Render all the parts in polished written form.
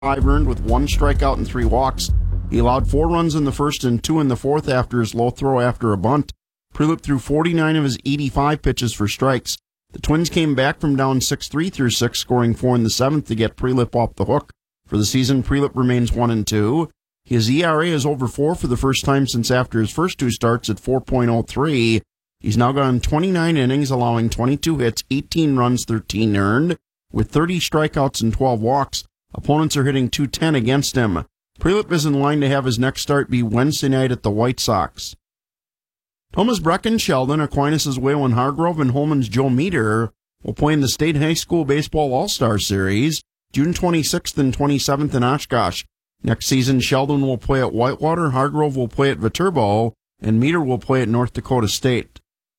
5 earned with 1 strikeout and 3 walks. He allowed 4 runs in the first and 2 in the fourth after his low throw after a bunt. Prelup threw 49 of his 85 pitches for strikes. The Twins came back from down 6-3 through 6, scoring 4 in the 7th to get Prelup off the hook. For the season, Prelup remains 1-2. His ERA is over 4 for the first time since after his first 2 starts at 4.03. He's now gone 29 innings, allowing 22 hits, 18 runs, 13 earned, with 30 strikeouts and 12 walks. Opponents are hitting .210 against him. Prelup is in line to have his next start be Wednesday night at the White Sox. Thomas Brecken, Sheldon, Aquinas' Waylon Hargrove, and Holman's Joe Meter will play in the State High School Baseball All-Star Series, June 26th and 27th in Oshkosh. Next season, Sheldon will play at Whitewater, Hargrove will play at Viterbo, and Meter will play at North Dakota State.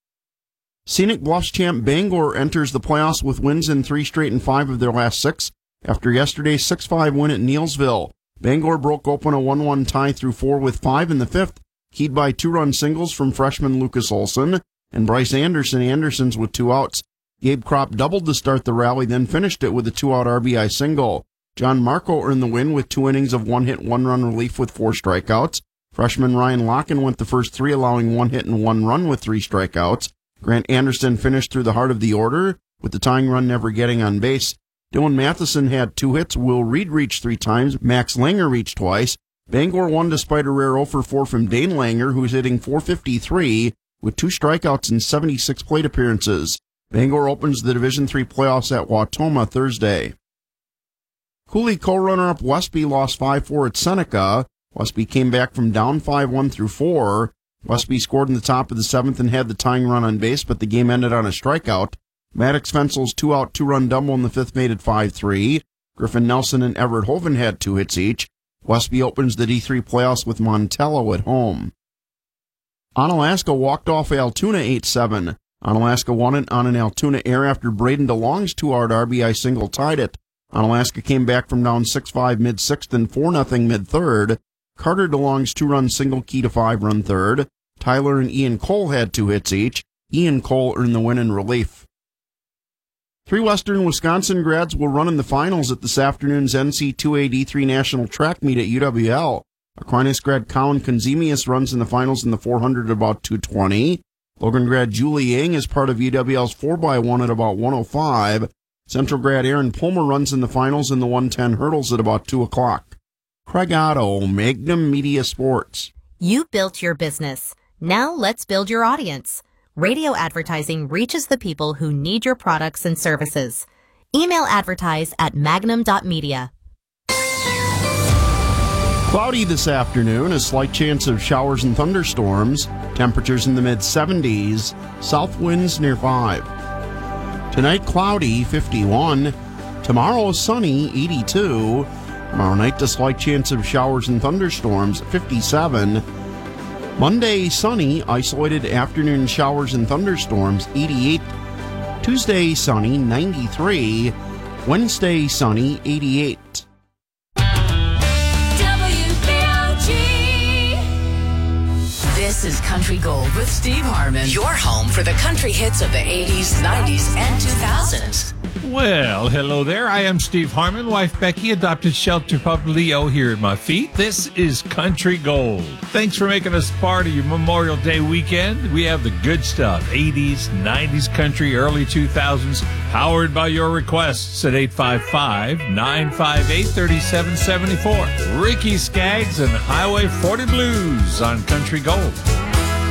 Scenic Bluffs champ Bangor enters the playoffs with wins in 3 straight and 5 of their last 6 after yesterday's 6-5 win at Neelsville. Bangor broke open a 1-1 tie through 4 with 5 in the 5th, keyed by 2-run singles from freshman Lucas Olson and Bryce Anderson. Anderson's with 2 outs. Gabe Kropp doubled to start the rally, then finished it with a 2-out RBI single. John Marco earned the win with 2 innings of 1-hit, 1-run relief with 4 strikeouts. Freshman Ryan Locken went the first 3, allowing 1 hit and 1 run with 3 strikeouts. Grant Anderson finished through the heart of the order, with the tying run never getting on base. Dylan Matheson had 2 hits. Will Reed reached 3 times. Max Langer reached twice. Bangor won despite a rare 0-for-4 from Dane Langer, who's hitting .453 with 2 strikeouts and 76 plate appearances. Bangor opens the Division III playoffs at Wautoma Thursday. Cooley co-runner-up Westby lost 5-4 at Seneca. Westby came back from down 5-1 through 4. Westby scored in the top of the 7th and had the tying run on base, but the game ended on a strikeout. Maddox Fensel's 2-out, 2-run double in the 5th made it 5-3. Griffin Nelson and Everett Hoven had 2 hits each. Westby opens the D3 playoffs with Montello at home. Onalaska walked off Altoona 8-7. Onalaska won it on an Altoona air after Braden DeLong's 2-out RBI single tied it. Onalaska came back from down 6-5 mid-6th and 4-0 mid-3rd. Carter DeLong's 2-run single key to 5-run 3rd. Tyler and Ian Cole had 2 hits each. Ian Cole earned the win in relief. 3 Western Wisconsin grads will run in the finals at this afternoon's NC2A D3 National Track Meet at UWL. Aquinas grad Colin Konzemius runs in the finals in the 400 at about 220. Logan grad Julie Yang is part of UWL's 4x1 at about 105. Central grad Aaron Pulmer runs in the finals in the 110 hurdles at about 2 o'clock. Craig Otto, Magnum Media Sports. You built your business. Now let's build your audience. Radio advertising reaches the people who need your products and services. Email advertise at magnum.media. Cloudy this afternoon, a slight chance of showers and thunderstorms. Temperatures in the mid-70s. South winds near 5. Tonight, cloudy, 51. Tomorrow, sunny, 82. Tomorrow night, a slight chance of showers and thunderstorms, 57. Monday, sunny, isolated afternoon showers and thunderstorms, 88. Tuesday, sunny, 93. Wednesday, sunny, 88. This is Country Gold with Steve Harmon, your home for the country hits of the 80s, 90s, and 2000s. Well, hello there. I am Steve Harmon, wife Becky, adopted shelter pup Leo here at my feet. This is Country Gold. Thanks for making us part of your Memorial Day weekend. We have the good stuff, 80s, 90s country, early 2000s, powered by your requests at 855-958-3774. Ricky Skaggs and Highway 40 Blues on Country Gold.